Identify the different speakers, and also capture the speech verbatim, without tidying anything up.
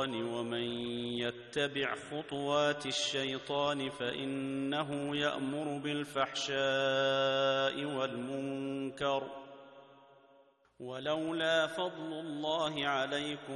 Speaker 1: الشيطان ومن يتبع خطوات الشيطان فإنه يأمر بالفحشاء والمنكر ولولا فضل الله عليكم